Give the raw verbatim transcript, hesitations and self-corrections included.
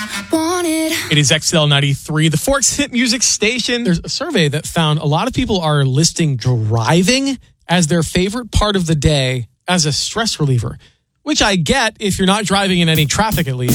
wanted. It is X L ninety-three, the Forks Hit Music Station. There's a survey that found a lot of people are listing driving as their favorite part of the day as a stress reliever, which I get if you're not driving in any traffic, at least.